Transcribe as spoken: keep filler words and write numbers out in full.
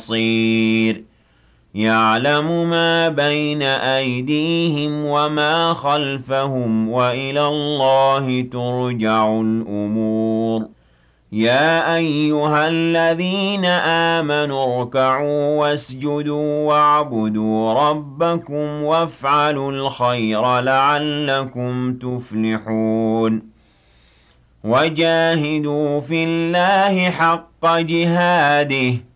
بصير يعلم ما بين أيديهم وما خلفهم وإلى الله ترجع الأمور يا أيها الذين آمنوا اركعوا واسجدوا واعبدوا ربكم وافعلوا الخير لعلكم تفلحون وجاهدوا في الله حق جهاده